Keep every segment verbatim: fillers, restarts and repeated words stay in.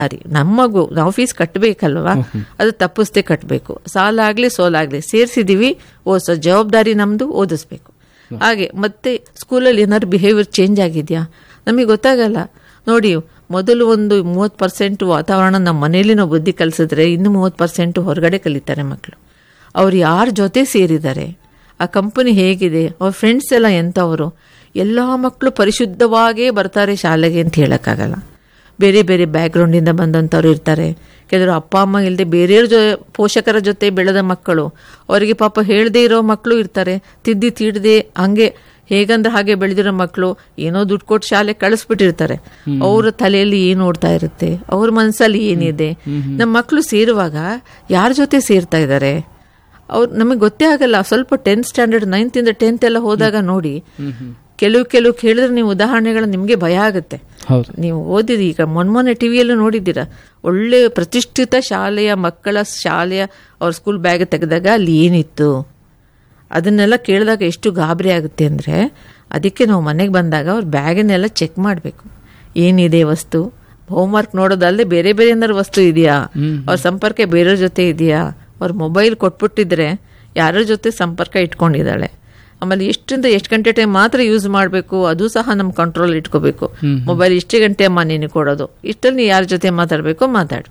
ಅರಿ ನಮ್ಮಗು ನಾವು ಫೀಸ್ ಕಟ್ಟಬೇಕಲ್ವಾ, ಅದು ತಪ್ಪಿಸ್ದೆ ಕಟ್ಟಬೇಕು. ಸಾಲ ಆಗ್ಲಿ ಸೋಲಾಗ್ಲಿ ಸೇರಿಸಿದೀವಿ, ಓದಿಸೋ ಜವಾಬ್ದಾರಿ ನಮ್ದು, ಓದಿಸ್ಬೇಕು. ಹಾಗೆ ಮತ್ತೆ ಸ್ಕೂಲಲ್ಲಿ ಏನಾದ್ರು ಬಿಹೇವಿಯರ್ ಚೇಂಜ್ ಆಗಿದೆಯಾ ನಮಗೆ ಗೊತ್ತಾಗಲ್ಲ. ನೋಡಿ, ಮೊದಲು ಒಂದು ಮೂವತ್ತು ಪರ್ಸೆಂಟ್ ವಾತಾವರಣ ನಮ್ಮ ಮನೇಲಿ ನಾವು ಬುದ್ಧಿ ಕಲಿಸಿದ್ರೆ ಇನ್ನು ಮೂವತ್ತು ಪರ್ಸೆಂಟ್ ಹೊರಗಡೆ ಕಲಿತಾರೆ ಮಕ್ಕಳು. ಅವ್ರು ಯಾರ ಜೊತೆ ಸೇರಿದ್ದಾರೆ, ಆ ಕಂಪನಿ ಹೇಗಿದೆ, ಅವ್ರ ಫ್ರೆಂಡ್ಸ್ ಎಲ್ಲ ಎಂಥವರು. ಎಲ್ಲ ಮಕ್ಕಳು ಪರಿಶುದ್ಧವಾಗೇ ಬರ್ತಾರೆ ಶಾಲೆಗೆ ಅಂತ ಹೇಳೋಕ್ಕಾಗಲ್ಲ. ಬೇರೆ ಬೇರೆ ಬ್ಯಾಕ್ಗ್ರೌಂಡಿಂದ ಬಂದಂಥವ್ರು ಇರ್ತಾರೆ. ಕೆಲವರು ಅಪ್ಪ ಅಮ್ಮ ಇಲ್ಲದೆ ಬೇರೆಯವ್ರ ಜೊ ಪೋಷಕರ ಜೊತೆ ಬೆಳೆದ ಮಕ್ಕಳು, ಅವರಿಗೆ ಪಾಪ ಹೇಳದೇ ಇರೋ ಮಕ್ಕಳು ಇರ್ತಾರೆ. ತಿದ್ದಿ ತೀಡದೆ ಹಂಗೆ ಹೇಗಂದ್ರೆ ಹಾಗೆ ಬೆಳೆದಿರೋ ಮಕ್ಕಳು ಏನೋ ದುಡ್ಡು ಕೊಟ್ಟು ಶಾಲೆ ಕಳಿಸ್ಬಿಟ್ಟಿರ್ತಾರೆ. ಅವ್ರ ತಲೆಯಲ್ಲಿ ಏನು ಓಡ್ತಾ ಇರುತ್ತೆ, ಅವ್ರ ಮನಸ್ಸಲ್ಲಿ ಏನಿದೆ. ನಮ್ಮ ಮಕ್ಕಳು ಸೇರುವಾಗ ಯಾರ ಜೊತೆ ಸೇರ್ತಾ ಇದ್ದಾರೆ ಅವ್ರು ನಮಗೆ ಗೊತ್ತೇ ಆಗಲ್ಲ. ಸ್ವಲ್ಪ ಟೆಂತ್ ಸ್ಟ್ಯಾಂಡರ್ಡ್ ನೈನ್ತ್ ಇಂದ ಟೆಂತ್ ಎಲ್ಲ ಹೋದಾಗ ನೋಡಿ, ಕೆಲವು ಕೆಲವು ಕೇಳಿದ್ರೆ ನೀವು ಉದಾಹರಣೆಗಳು ನಿಮಗೆ ಭಯ ಆಗುತ್ತೆ. ನೀವು ಓದಿರಿ, ಈಗ ಮೊನ್ನೆ ಟಿವಿಯಲ್ಲೂ ನೋಡಿದ್ದೀರಾ, ಒಳ್ಳೆ ಪ್ರತಿಷ್ಠಿತ ಶಾಲೆಯ ಮಕ್ಕಳ ಶಾಲೆಯ ಅವ್ರ ಸ್ಕೂಲ್ ಬ್ಯಾಗ್ ತೆಗೆದಾಗ ಅಲ್ಲಿ ಏನಿತ್ತು ಅದನ್ನೆಲ್ಲ ಕೇಳಿದಾಗ ಎಷ್ಟು ಗಾಬರಿ ಆಗುತ್ತೆ ಅಂದರೆ, ಅದಕ್ಕೆ ನಾವು ಮನೆಗೆ ಬಂದಾಗ ಅವ್ರ ಬ್ಯಾಗನ್ನೆಲ್ಲ ಚೆಕ್ ಮಾಡಬೇಕು. ಏನಿದೆ ವಸ್ತು, ಹೋಮ್ವರ್ಕ್ ನೋಡೋದಲ್ಲದೆ ಬೇರೆ ಬೇರೆ ಏನಾದ್ರು ವಸ್ತು ಇದೆಯಾ, ಅವ್ರ ಸಂಪರ್ಕ ಬೇರೆಯವ್ರ ಜೊತೆ ಇದೆಯಾ, ಅವ್ರ ಮೊಬೈಲ್ ಕೊಟ್ಬಿಟ್ಟಿದ್ರೆ ಯಾರ ಜೊತೆ ಸಂಪರ್ಕ ಇಟ್ಕೊಂಡಿದ್ದಾಳೆ, ಆಮೇಲೆ ಎಷ್ಟರಿಂದ ಎಷ್ಟು ಗಂಟೆ ಟೈಮ್ ಮಾತ್ರ ಯೂಸ್ ಮಾಡಬೇಕು ಅದು ಸಹ ನಮ್ಮ ಕಂಟ್ರೋಲ್ ಇಟ್ಕೋಬೇಕು. ಮೊಬೈಲ್ ಇಷ್ಟೇ ಗಂಟೆ ಅಮ್ಮ ನೀನು ಕೊಡೋದು, ಇಷ್ಟಲ್ಲಿ ಯಾರ ಜೊತೆ ಮಾತಾಡಬೇಕು ಮಾತಾಡು.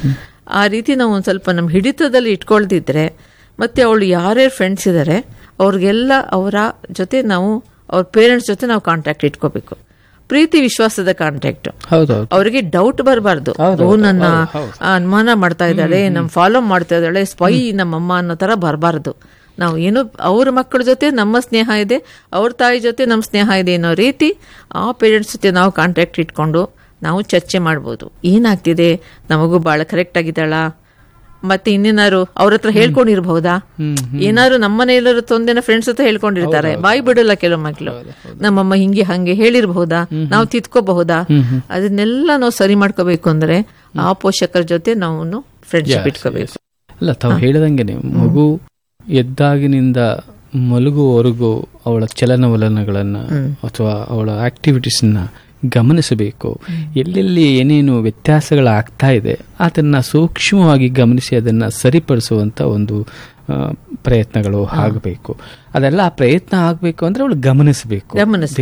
ಆ ರೀತಿ ನಾವು ಒಂದು ಸ್ವಲ್ಪ ನಮ್ಮ ಹಿಡಿತದಲ್ಲಿ ಇಟ್ಕೊಳ್ದಿದ್ರೆ, ಮತ್ತೆ ಅವಳು ಯಾರ್ಯಾರು ಫ್ರೆಂಡ್ಸ್ ಇದ್ದಾರೆ ಅವ್ರಿಗೆಲ್ಲ ಅವರ ಜೊತೆ ನಾವು ಅವ್ರ ಪೇರೆಂಟ್ಸ್ ಜೊತೆ ನಾವು ಕಾಂಟ್ಯಾಕ್ಟ್ ಇಟ್ಕೋಬೇಕು. ಪ್ರೀತಿ ವಿಶ್ವಾಸದ ಕಾಂಟ್ಯಾಕ್ಟ್. ಅವರಿಗೆ ಡೌಟ್ ಬರಬಾರ್ದು, ಓ ನನ್ನ ಅನುಮಾನ ಮಾಡ್ತಾ ಇದ್ದಾಳೆ, ನಮ್ ಫಾಲೋ ಮಾಡ್ತಾ ಇದ್ದಾಳೆ, ಸ್ಪೈ ನಮ್ಮಮ್ಮ ಅನ್ನೋ ತರ ಬರಬಾರ್ದು. ನಾವು ಏನು ಅವ್ರ ಮಕ್ಕಳ ಜೊತೆ ನಮ್ಮ ಸ್ನೇಹ ಇದೆ, ಅವ್ರ ತಾಯಿ ಜೊತೆ ನಮ್ಮ ಸ್ನೇಹ ಇದೆ ಅನ್ನೋ ರೀತಿ ಆ ಪೇರೆಂಟ್ಸ್ ಜೊತೆ ನಾವು ಕಾಂಟ್ಯಾಕ್ಟ್ ಇಟ್ಕೊಂಡು ನಾವು ಚರ್ಚೆ ಮಾಡ್ಬೋದು. ಏನಾಗ್ತಿದೆ, ನಮಗೂ ಭಾಳ ಕರೆಕ್ಟ್ ಆಗಿದ್ದಾಳ, ಮತ್ತೆ ಇನ್ನೇನಾರು ಅವ್ರ ಹತ್ರ ಹೇಳ್ಕೊಂಡಿರ್ಬಹುದಾ, ಏನಾದ್ರು ನಮ್ಮನೆಯಲ್ಲರೂ ತೊಂದೆನ ಫ್ರೆಂಡ್ಸ್ ಹತ್ರ ಹೇಳ್ಕೊಂಡಿರ್ತಾರೆ, ಬಾಯಿ ಬಿಡಲ್ಲ ಕೆಲವು ಮಕ್ಕಳು, ನಮ್ಮಮ್ಮ ಹಿಂಗೆ ಹಂಗೆ ಹೇಳಿರ್ಬಹುದಾ, ನಾವು ತಿದ್ಕೋಬಹುದಾ, ಅದನ್ನೆಲ್ಲ ನಾವು ಸರಿ ಮಾಡ್ಕೋಬೇಕು ಅಂದ್ರೆ ಆ ಪೋಷಕರ ಜೊತೆ ನಾವು ಫ್ರೆಂಡ್ಶಿಪ್ ಇಟ್ಕೋಬೇಕು. ಅಲ್ಲ, ತಾವು ಹೇಳಿದಂಗೆನೆ ಮಗು ಎದ್ದಾಗಿನಿಂದ ಮಲಗುವವರೆಗೂ ಅವಳ ಚಲನವಲನಗಳನ್ನ ಅಥವಾ ಅವಳ ಆಕ್ಟಿವಿಟೀಸ್ನ ಗಮನಿಸಬೇಕು. ಎಲ್ಲೆಲ್ಲಿ ಏನೇನು ವ್ಯತ್ಯಾಸಗಳಾಗ್ತಾ ಇದೆ ಅದನ್ನ ಸೂಕ್ಷ್ಮವಾಗಿ ಗಮನಿಸಿ ಅದನ್ನ ಸರಿಪಡಿಸುವಂತ ಒಂದು ಪ್ರಯತ್ನಗಳು ಆಗಬೇಕು. ಅದೆಲ್ಲ ಆ ಪ್ರಯತ್ನ ಆಗ್ಬೇಕು ಅಂದ್ರೆ ಅವಳು ಗಮನಿಸಬೇಕು.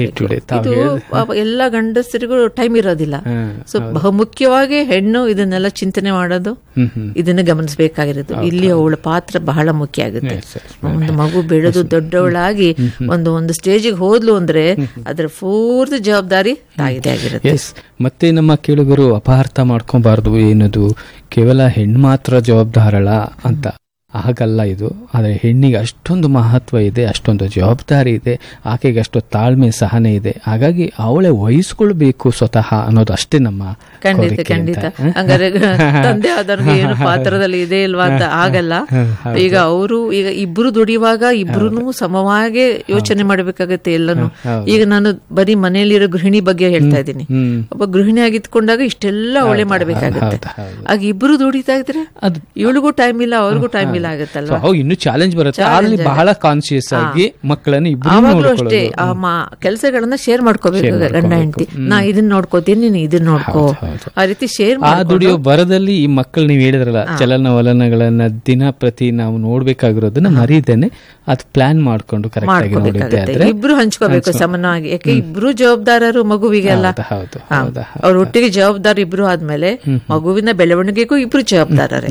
ಎಲ್ಲ ಗಂಡಸರಿಗೂ ಟೈಮ್ ಇರೋದಿಲ್ಲ. ಸೊ ಬಹುಮುಖ್ಯವಾಗಿ ಹೆಣ್ಣು ಇದನ್ನೆಲ್ಲ ಚಿಂತನೆ ಮಾಡೋದು, ಇದನ್ನ ಗಮನಿಸಬೇಕಾಗಿರೋದು. ಇಲ್ಲಿ ಅವಳ ಪಾತ್ರ ಬಹಳ ಮುಖ್ಯ ಆಗುತ್ತೆ. ಒಂದು ಮಗು ಬೆಳೆದು ದೊಡ್ಡವಳಾಗಿ ಒಂದು ಒಂದು ಸ್ಟೇಜಿಗೆ ಹೋದ್ಲು ಅಂದ್ರೆ ಅದ್ರ ಪೂರ್ತಿ ಜವಾಬ್ದಾರಿ ತಾಯಿದೇ ಆಗಿರುತ್ತೆ. ಮತ್ತೆ ನಮ್ಮ ಕೇಳುಗರು ಅಪಾರ್ಥ ಮಾಡ್ಕೊಬಾರ್ದು, ಏನದು ಕೇವಲ ಹೆಣ್ಣು ಮಾತ್ರ ಜವಾಬ್ದಾರಳ ಅಂತ. ಹಾಗಲ್ಲ ಇದು. ಆದರೆ ಹೆಣ್ಣಿಗೆ ಅಷ್ಟೊಂದು ಮಹತ್ವ ಇದೆ, ಅಷ್ಟೊಂದು ಜವಾಬ್ದಾರಿ ಇದೆ, ಆಕೆಗೆ ಅಷ್ಟು ತಾಳ್ಮೆ ಸಹನೆ ಇದೆ. ಹಾಗಾಗಿ ಅವಳೇ ವಹಿಸ್ಕೊಳ್ಬೇಕು ಸ್ವತಃ ಅನ್ನೋದು ಅಷ್ಟೇ ನಮ್ಮ ಖಂಡಿತ ಖಂಡಿತ. ಹಂಗಾರೆ ತಂದೆ ಆದವ್ರಿಗೆ ಏನು ಪಾತ್ರದಲ್ಲಿ ಇದೆ ಇಲ್ವಾ ಅಂತ ಆಗಲ್ಲ. ಈಗ ಅವರು ಈಗ ಇಬ್ರು ದುಡಿಯುವಾಗ ಇಬ್ರು ಸಮವಾಗಿ ಯೋಚನೆ ಮಾಡ್ಬೇಕಾಗತ್ತೆ ಎಲ್ಲನು. ಈಗ ನಾನು ಬರೀ ಮನೆಯಲ್ಲಿರೋ ಗೃಹಿಣಿ ಬಗ್ಗೆ ಹೇಳ್ತಾ ಇದ್ದೀನಿ. ಒಬ್ಬ ಗೃಹಿಣಿ ಆಗಿತ್ಕೊಂಡಾಗ ಇಷ್ಟೆಲ್ಲ ಅವಳೇ ಮಾಡ್ಬೇಕಾಗತ್ತೆ. ಆಗ ಇಬ್ರು ದುಡಿತಾ ಇದ್ರೆ ಇವಳಿಗೂ ಟೈಮ್ ಇಲ್ಲ, ಅವ್ರಿಗೂ ಟೈಮ್ ಇಲ್ಲ ಆಗುತ್ತಲ್ವಾ. ಇನ್ನು ಚಾಲೆಂಜ್ ಬರುತ್ತೆ. ಅಲ್ಲಿ ಬಹಳ ಕಾನ್ಶಿಯಸ್ ಆಗಿ ಮಕ್ಕಳನ್ನು ಆವಾಗಲೂ ಅಷ್ಟೇ ಆ ಕೆಲಸಗಳನ್ನ ಶೇರ್ ಮಾಡ್ಕೋಬೇಕು ಗಂಡ ಹೆಂಡತಿ. ನಾ ಇದನ್ನ ನೋಡ್ಕೋತೀನಿ, ನೀನು ಇದನ್ನ ನೋಡ್ಕೋ, ಆ ರೀತಿ ಶೇರ್ ಆ ದುಡಿಯೋ ಬರದಲ್ಲಿ ಈ ಮಕ್ಕಳು ನೀವು ಹೇಳಿದ್ರಲ್ಲ ಚಲನವಲನಗಳನ್ನ ದಿನ ಪ್ರತಿ ನಾವು ನೋಡ್ಬೇಕಾಗಿರೋದನ್ನ ಮರೀದೇನೆ ಅದು ಪ್ಲಾನ್ ಮಾಡ್ಕೊಂಡು ಕರೆಕ್ಟ್ ಆಗಿ ನೋಡಿದ್ದೆ ಇಬ್ರು ಹಂಚ್ಕೋಬೇಕು ಸಮಾನವಾಗಿ. ಯಾಕೆ ಇಬ್ರು ಜವಾಬ್ದಾರರು ಮಗುವಿಗೆಲ್ಲ, ಅವ್ರ ಒಟ್ಟಿಗೆ ಜವಾಬ್ದಾರಿ ಇಬ್ರು ಆದ್ಮೇಲೆ ಮಗುವಿನ ಬೆಳವಣಿಗೆಗೂ ಇಬ್ರು ಜವಾಬ್ದಾರರೇ.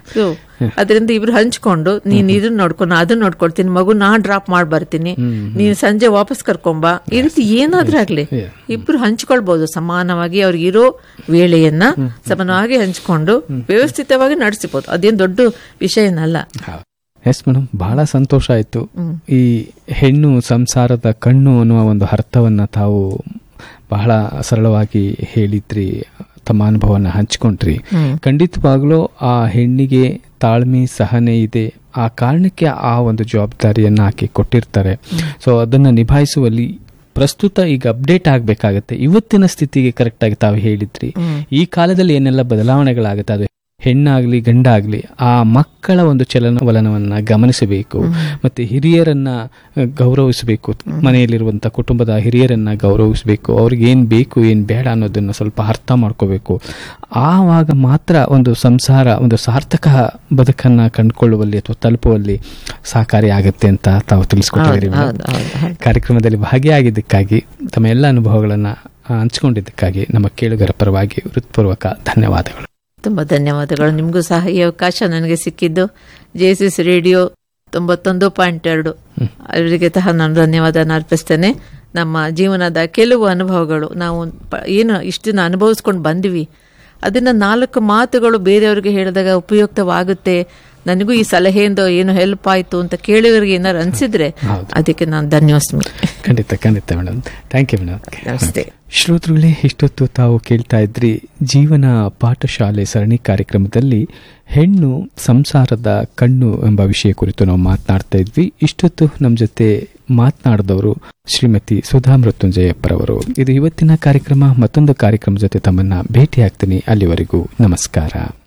ಅದರಿಂದ ಇಬ್ರು ಹಂಚ್ಕೊಂಡು ನೀನ್ ಇದನ್ನ ನೋಡ್ಕೊಂಡು ಅದನ್ನ ನೋಡ್ಕೊಳ್ತೀನಿ, ಮಗು ನಾ ಡ್ರಾಪ್ ಮಾಡಿ ಬರ್ತೀನಿ, ನೀನ್ ಸಂಜೆ ವಾಪಸ್ ಕರ್ಕೊಂಬ, ಈ ರೀತಿ ಏನಾದ್ರೂ ಆಗ್ಲಿ ಇಬ್ರು ಹಂಚ್ಕೊಳ್ಬಹುದು ಸಮಾನವಾಗಿ. ಅವ್ರಿಗಿರೋ ವೇಳೆಯನ್ನ ಸಮಾನವಾಗಿ ಹಂಚ್ಕೊಂಡು ವ್ಯವಸ್ಥಿತವಾಗಿ ನಡೆಸಬಹುದು. ಅದೇನ್ ದೊಡ್ಡ ವಿಷಯ ಏನಲ್ಲ. ಎಸ್ ಮೇಡಮ್, ಬಹಳ ಸಂತೋಷ ಆಯ್ತು. ಈ ಹೆಣ್ಣು ಸಂಸಾರದ ಕಣ್ಣು ಅನ್ನುವ ಒಂದು ಅರ್ಥವನ್ನ ತಾವು ಬಹಳ ಸರಳವಾಗಿ ಹೇಳಿದ್ರಿ, ತಮ್ಮ ಅನುಭವನ ಹಂಚ್ಕೊಂಡ್ರಿ. ಖಂಡಿತವಾಗ್ಲೂ ಆ ಹೆಣ್ಣಿಗೆ ತಾಳ್ಮೆ ಸಹನೆ ಇದೆ, ಆ ಕಾರಣಕ್ಕೆ ಆ ಒಂದು ಜವಾಬ್ದಾರಿಯನ್ನ ಆಕೆ ಕೊಟ್ಟಿರ್ತಾರೆ. ಸೊ ಅದನ್ನ ನಿಭಾಯಿಸುವಲ್ಲಿ ಪ್ರಸ್ತುತ ಈಗ ಅಪ್ಡೇಟ್ ಆಗ್ಬೇಕಾಗತ್ತೆ ಇವತ್ತಿನ ಸ್ಥಿತಿಗೆ. ಕರೆಕ್ಟ್ ಆಗಿ ತಾವು ಹೇಳಿದ್ರಿ, ಈ ಕಾಲದಲ್ಲಿ ಏನೆಲ್ಲ ಬದಲಾವಣೆಗಳಾಗುತ್ತೆ ಅದು ಹೆಣ್ಣಾಗ್ಲಿ ಗಂಡಾಗ್ಲಿ ಆ ಮಕ್ಕಳ ಒಂದು ಚಲನವಲನವನ್ನ ಗಮನಿಸಬೇಕು, ಮತ್ತೆ ಹಿರಿಯರನ್ನ ಗೌರವಿಸಬೇಕು, ಮನೆಯಲ್ಲಿರುವಂತ ಕುಟುಂಬದ ಹಿರಿಯರನ್ನ ಗೌರವಿಸಬೇಕು, ಅವ್ರಿಗೆ ಏನ್ ಬೇಕು ಏನ್ ಬೇಡ ಅನ್ನೋದನ್ನ ಸ್ವಲ್ಪ ಅರ್ಥ ಮಾಡ್ಕೋಬೇಕು. ಆವಾಗ ಮಾತ್ರ ಒಂದು ಸಂಸಾರ ಒಂದು ಸಾರ್ಥಕ ಬದುಕನ್ನ ಕಂಡುಕೊಳ್ಳುವಲ್ಲಿ ಅಥವಾ ತಲುಪುವಲ್ಲಿ ಸಹಕಾರಿ ಆಗುತ್ತೆ ಅಂತ ತಾವು ತಿಳಿಸ್ಕೊಟ್ಟಿದ್ದೀರಿ. ಕಾರ್ಯಕ್ರಮದಲ್ಲಿ ಭಾಗಿಯಾಗಿದ್ದಕ್ಕಾಗಿ, ತಮ್ಮ ಎಲ್ಲ ಅನುಭವಗಳನ್ನ ಹಂಚಿಕೊಂಡಿದ್ದಕ್ಕಾಗಿ ನಮ್ಮ ಕೇಳುಗರ ಪರವಾಗಿ ಹೃತ್ಪೂರ್ವಕ ಧನ್ಯವಾದಗಳು. ತುಂಬಾ ಧನ್ಯವಾದಗಳು. ನಿಮಗೂ ಸಹ ಈ ಅವಕಾಶ ನನಗೆ ಸಿಕ್ಕಿದ್ದು ಜೆಎಸ್ಎಸ್ ರೇಡಿಯೋ ತೊಂಬತ್ತೊಂದು ಪಾಯಿಂಟ್ ಎರಡು ಅವರಿಗೆ ಸಹ ನಾನು ಧನ್ಯವಾದ ಅರ್ಪಿಸ್ತೇನೆ. ನಮ್ಮ ಜೀವನದ ಕೆಲವು ಅನುಭವಗಳು ನಾವು ಏನು ಇಷ್ಟು ದಿನ ಅನುಭವಿಸ್ಕೊಂಡು ಬಂದ್ವಿ, ಅದನ್ನ ನಾಲ್ಕು ಮಾತುಗಳು ಬೇರೆಯವ್ರಿಗೆ ಹೇಳಿದಾಗ ಉಪಯುಕ್ತವಾಗುತ್ತೆ, ನನಗೂ ಈ ಸಲಹೆಯಿಂದ ಏನು ಹೆಲ್ಪ್ ಆಯ್ತು ಅಂತ ಕೇಳಿದವರಿಗೆ ಏನಾರು ಅನ್ಸಿದ್ರೆ ಅದಕ್ಕೆ ನಾನು ಧನ್ಯೋಸ್ಮಿ. ಖಂಡಿತ ಖಂಡಿತ ಮೇಡಮ್, ಥ್ಯಾಂಕ್ ಯು ಮೇಡಮ್. ನಮಸ್ತೆ ಶ್ರೋತೃಗಳೇ, ಇಷ್ಟೊತ್ತು ತಾವು ಕೇಳ್ತಾ ಇದ್ರಿ ಜೀವನ ಪಾಠಶಾಲೆ ಸರಣಿ ಕಾರ್ಯಕ್ರಮದಲ್ಲಿ ಹೆಣ್ಣು ಸಂಸಾರದ ಕಣ್ಣು ಎಂಬ ವಿಷಯ ಕುರಿತು ನಾವು ಮಾತನಾಡ್ತಾ ಇದ್ವಿ. ಇಷ್ಟೊತ್ತು ನಮ್ಮ ಜೊತೆ ಮಾತನಾಡಿದವರು ಶ್ರೀಮತಿ ಸುಧಾ ಮೃತ್ಯುಂಜಯಪ್ಪರವರು. ಇದು ಇವತ್ತಿನ ಕಾರ್ಯಕ್ರಮ. ಮತ್ತೊಂದು ಕಾರ್ಯಕ್ರಮದ ಜೊತೆ ತಮ್ಮನ್ನ ಭೇಟಿ ಆಗ್ತೀನಿ. ಅಲ್ಲಿವರೆಗೂ ನಮಸ್ಕಾರ.